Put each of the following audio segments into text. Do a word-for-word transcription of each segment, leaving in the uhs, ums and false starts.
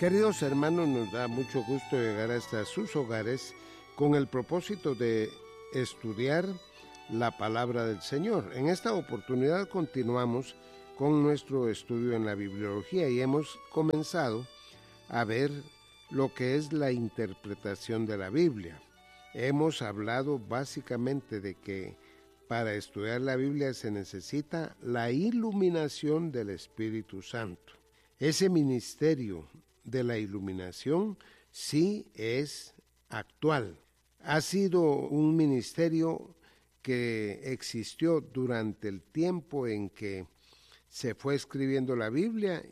Queridos hermanos, nos da mucho gusto llegar hasta sus hogares con el propósito de estudiar la palabra del Señor. En esta oportunidad continuamos con nuestro estudio en la bibliología y hemos comenzado a ver lo que es la interpretación de la Biblia. Hemos hablado básicamente de que para estudiar la Biblia se necesita la iluminación del Espíritu Santo. Ese ministerio de la iluminación sí es actual. Ha sido un ministerio que existió durante el tiempo en que se fue escribiendo la Biblia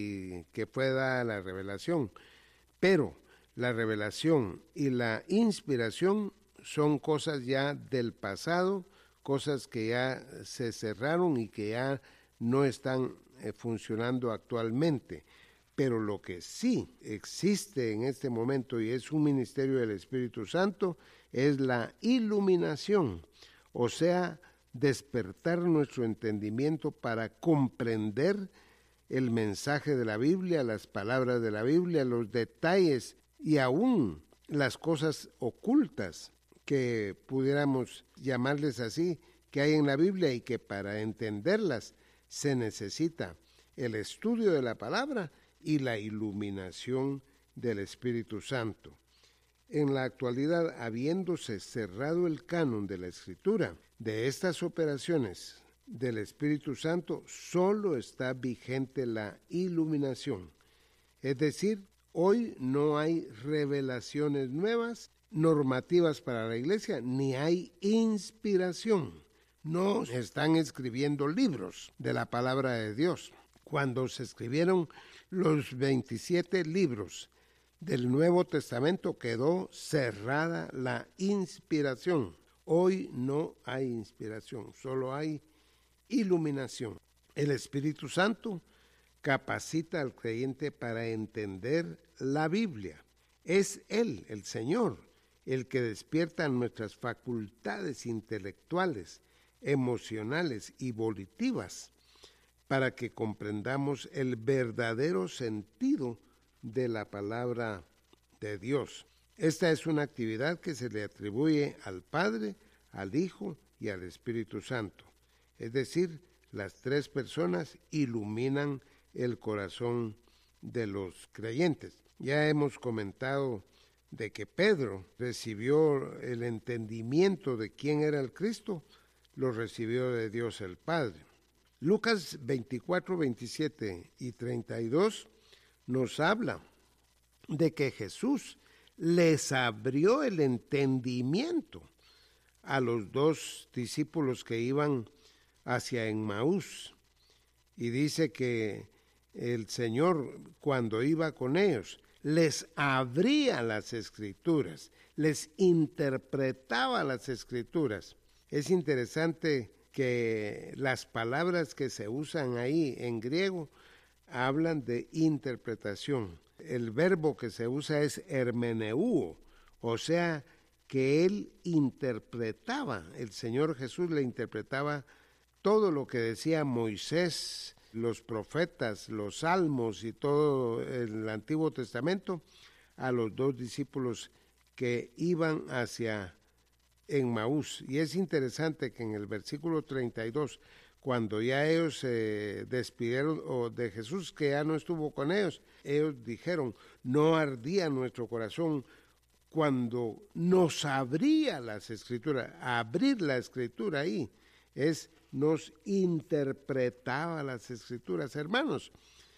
y que fue dada la revelación. Pero la revelación y la inspiración son cosas ya del pasado, cosas que ya se cerraron y que ya no están eh, funcionando actualmente. Pero lo que sí existe en este momento y es un ministerio del Espíritu Santo es la iluminación, o sea, despertar nuestro entendimiento para comprender el mensaje de la Biblia, las palabras de la Biblia, los detalles y aún las cosas ocultas que pudiéramos llamarles así, que hay en la Biblia y que para entenderlas se necesita el estudio de la palabra y la iluminación del Espíritu Santo. En la actualidad, habiéndose cerrado el canon de la Escritura, de estas operaciones del Espíritu Santo, solo está vigente la iluminación. Es decir, hoy no hay revelaciones nuevas, normativas para la iglesia, ni hay inspiración. No se están escribiendo libros de la palabra de Dios. Cuando se escribieron los veintisiete libros del Nuevo Testamento, quedó cerrada la inspiración. Hoy no hay inspiración, solo hay iluminación. El Espíritu Santo capacita al creyente para entender la Biblia. Es Él, el Señor, el que despierta nuestras facultades intelectuales, emocionales y volitivas, para que comprendamos el verdadero sentido de la palabra de Dios. Esta es una actividad que se le atribuye al Padre, al Hijo y al Espíritu Santo. Es decir, las tres personas iluminan el corazón de los creyentes. Ya hemos comentado de que Pedro recibió el entendimiento de quién era el Cristo, lo recibió de Dios el Padre. Lucas veinticuatro, veintisiete y treinta y dos nos habla de que Jesús les abrió el entendimiento a los dos discípulos que iban hacia Emmaús. Y dice que el Señor, cuando iba con ellos, les abría las Escrituras, les interpretaba las Escrituras. Es interesante que las palabras que se usan ahí en griego hablan de interpretación. El verbo que se usa es hermeneuo, o sea, que él interpretaba, el Señor Jesús le interpretaba todo lo que decía Moisés, los profetas, los salmos y todo el Antiguo Testamento a los dos discípulos que iban hacia Emmaús. Y es interesante que en el versículo treinta y dos, cuando ya ellos se eh, despidieron o de Jesús, que ya no estuvo con ellos, ellos dijeron, no ardía nuestro corazón cuando nos abría las Escrituras. Abrir la Escritura ahí es, nos interpretaba las Escrituras. Hermanos,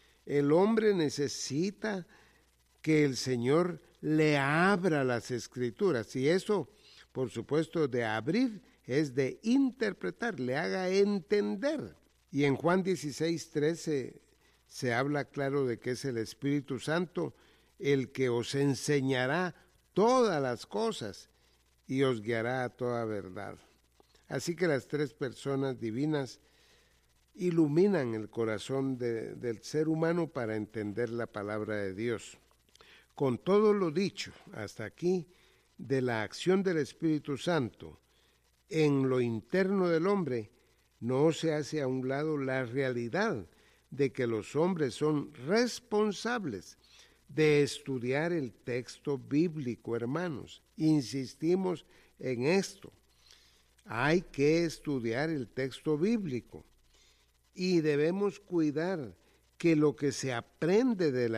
el hombre necesita que el Señor le abra las Escrituras, y eso, por supuesto, de abrir es de interpretar, le haga entender. Y en Juan dieciséis, trece se habla claro de que es el Espíritu Santo el que os enseñará todas las cosas y os guiará a toda verdad. Así que las tres personas divinas iluminan el corazón de, del ser humano para entender la palabra de Dios. Con todo lo dicho hasta aquí de la acción del Espíritu Santo en lo interno del hombre, no se hace a un lado la realidad de que los hombres son responsables de estudiar el texto bíblico, hermanos. Insistimos en esto. Hay que estudiar el texto bíblico y debemos cuidar que lo que se aprende de la